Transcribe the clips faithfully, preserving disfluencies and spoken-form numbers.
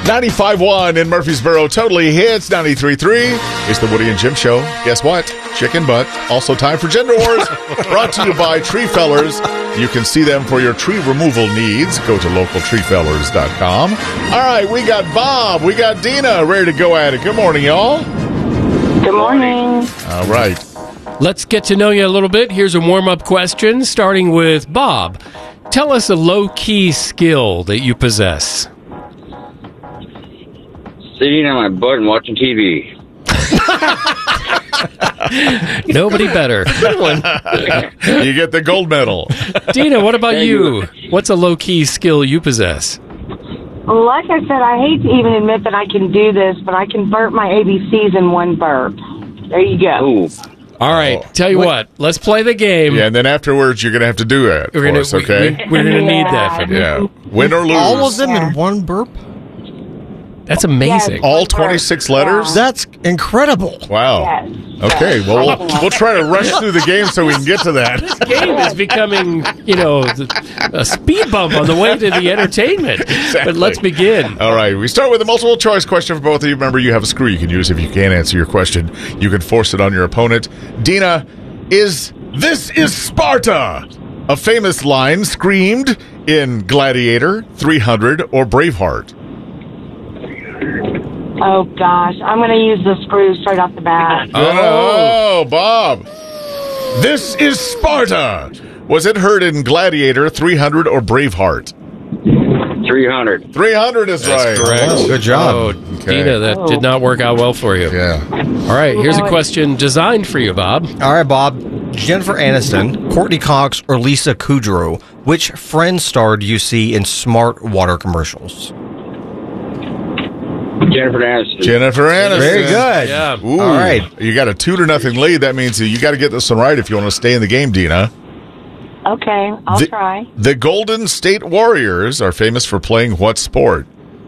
ninety-five point one in Murfreesboro. Totally Hits. ninety-three point three is the Woody and Jim Show. Guess what? Chicken butt. Also time for Gender Wars. Brought to you by Tree Fellers. You can see them for your tree removal needs. Go to local tree fellers dot com. All right, we got Bob. We got Dina ready to go at it. Good morning, y'all. Good morning. All right. Let's get to know you a little bit. Here's a warm-up question, starting with Bob. Tell us a low-key skill that you possess. Sitting on my butt and watching T V. Nobody better. Good one. You get the gold medal. Dina, what about you? What's a low-key skill you possess? Like I said, I hate to even admit that I can do this, but I can burp my A B Cs in one burp. There you go. Ooh. All right, Oh. tell you what, let's play the game. Yeah, and then afterwards, you're going to have to do it We're for gonna, us, okay? We, are going to need that from you. Yeah. Win or lose. All of them in one burp? That's amazing. Yes. All twenty-six letters? That's incredible. Wow. Yes. Okay, well, we'll, we'll try to rush through the game so we can get to that. Game is becoming, you know, a speed bump on the way to the entertainment. But let's begin. All right, we start with a multiple choice question for both of you. Remember, you have a screw you can use if you can't answer your question. You can force it on your opponent. Dina, is "This is Sparta" a famous line screamed in Gladiator, three hundred, or Braveheart? Oh, gosh. I'm going to use the screw straight off the bat. Oh, Bob. "This is Sparta." Was it heard in Gladiator, three hundred, or Braveheart? three hundred. three hundred is right. Oh, good job. Oh, Okay. Dina, that did not work out well for you. Yeah. All right, here's a question designed for you, Bob. All right, Bob. Jennifer Aniston, Courtney Cox, or Lisa Kudrow, which Friend star do you see in smart water commercials? Jennifer Aniston. Jennifer Aniston. Very good. Yeah. Ooh, All right. You got a two to nothing lead. That means you got to get this one right if you want to stay in the game, Dina. Okay, I'll the, try. The Golden State Warriors are famous for playing what sport?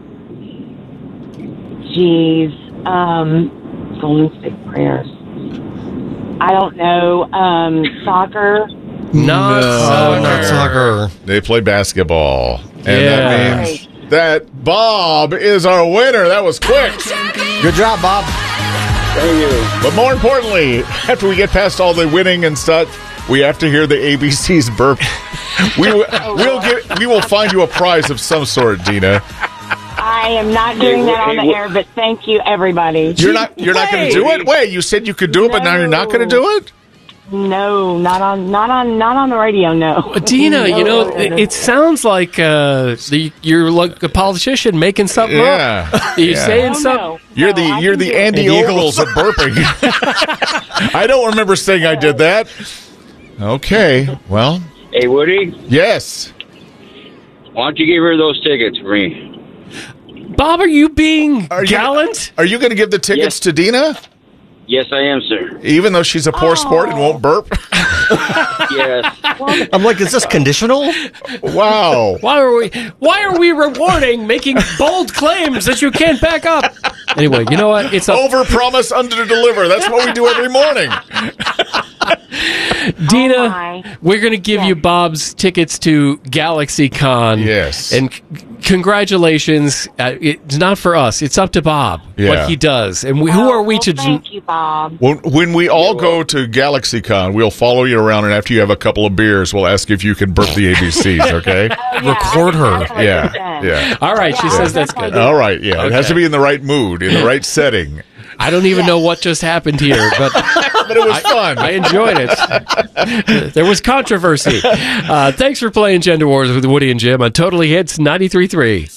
Jeez. Um, Golden State Prayers. I don't know. Um, soccer. Not Oh, not soccer. They play basketball. And Yeah. that means that Bob is our winner. That was quick. Good job, Bob. Thank you. But more importantly, after we get past all the winning and such, we have to hear the A B Cs burp. We will, we'll get, we will find you a prize of some sort, Dina. I am not doing Hey, that on hey, the wh- air, but thank you, everybody. You're not you're not going to do it? Wait, you said you could do it, but now you're not going to do it? No, not on, not on, not on the radio. No, Dina, you know, No. it, it sounds like uh, the, you're like a politician making something Yeah. up. Are you Yeah. saying Oh, something? no. You're No, the I you're can the do it. Andy Ogles of burping. I don't remember saying I did that. Okay, well, Hey, Woody, yes. why don't you give her those tickets for me? Bob, are you being Are you- gallant? Are you going to give the tickets Yes. to Dina, Yes, I am, sir. even though she's a poor sport and won't burp? Yes. I'm like, is this conditional? Wow. Why are we Why are we rewarding making bold claims that you can't back up? Anyway, you know what? It's a Over promise, under deliver. That's what we do every morning. Dina. Oh, my. We're going to give you Bob's tickets to GalaxyCon. Yes. And c- congratulations. Uh, it's not for us. It's up to Bob Yeah. what he does. And we, who Oh, are we well, to? Thank you, Bob. When, when we all go to GalaxyCon, we'll follow you around, and after you have a couple of beers, we'll ask if you can burp the A B Cs, okay? Oh, yeah, Record her. definitely Yeah, can. yeah. All right, she Yeah, says that's definitely good. All right, yeah. It has Okay. to be in the right mood, in the right setting. I don't even know what just happened here, but But it was fun. I enjoyed it. There was controversy. Uh, thanks for playing Gender Wars with Woody and Jim on Totally Hits ninety-three point three.